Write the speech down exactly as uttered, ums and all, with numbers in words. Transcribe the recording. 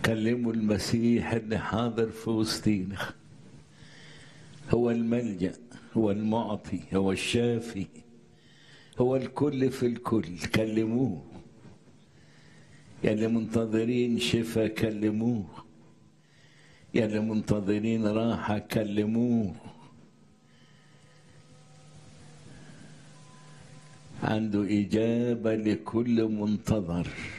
كلموا المسيح اللي حاضر في وسطينا، هو الملجأ، هو المعطي، هو الشافي، هو الكل في الكل. كلموه يا اللي منتظرين شفا، كلموه يا اللي منتظرين راحة، كلموه. عنده إجابة لكل منتظر.